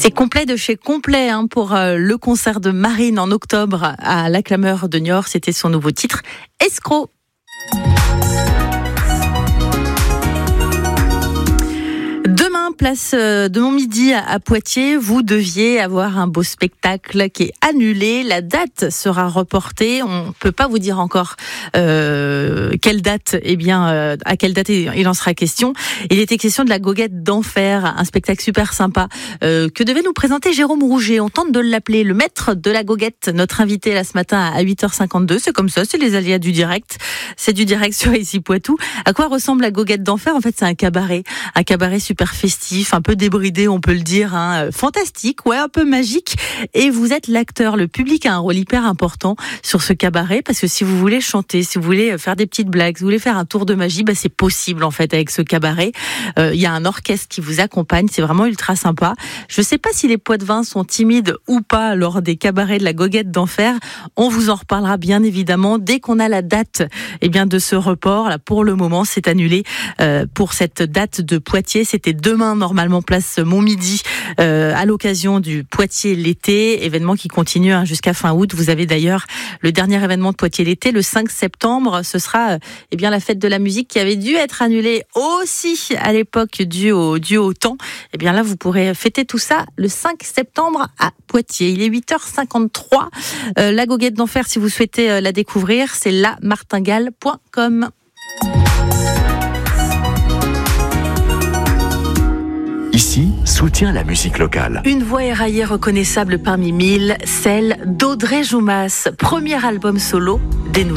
C'est complet de chez complet pour le concert de Marine en octobre à la Clameur de Niort. C'était son nouveau titre, Escroc. Demain, place de Montmidi à Poitiers, vous deviez avoir un beau spectacle qui est annulé. La date sera reportée. On ne peut pas vous dire encore quelle date, à quelle date il en sera question. Il était question de la Goguette d'Enfer, un spectacle super sympa que devait nous présenter Jérôme Rouget. On tente de l'appeler le maître de la Goguette, notre invité là ce matin à 8h52. C'est comme ça, c'est les aléas du direct. C'est du direct sur Ici Poitou. À quoi ressemble la Goguette d'Enfer ? En fait, c'est un cabaret super festif, un peu débridé, on peut le dire, fantastique, un peu magique. Et vous êtes l'acteur, le public a un rôle hyper important sur ce cabaret, parce que si vous voulez chanter, si vous voulez faire des petites blagues, si vous voulez faire un tour de magie, c'est possible en fait avec ce cabaret. Il y a un orchestre qui vous accompagne, c'est vraiment ultra sympa. Je sais pas si les Poitevins sont timides ou pas lors des cabarets de la Goguette d'Enfer. On vous en reparlera bien évidemment dès qu'on a la date de ce report. Là, pour le moment, c'est annulé pour cette date de Poitiers. C'était demain, normalement, place Montmidi, à l'occasion du Poitiers l'été, événement qui continue jusqu'à fin août. Vous avez d'ailleurs le dernier événement de Poitiers l'été, le 5 septembre. Ce sera la fête de la musique qui avait dû être annulée aussi à l'époque dû au temps. Là, vous pourrez fêter tout ça le 5 septembre à Poitiers. Il est 8h53. La Goguette d'Enfer, si vous souhaitez la découvrir, c'est lamartingale.com. Ici, soutient la musique locale. Une voix éraillée reconnaissable parmi mille, celle d'Audrey Joumas, premier album solo des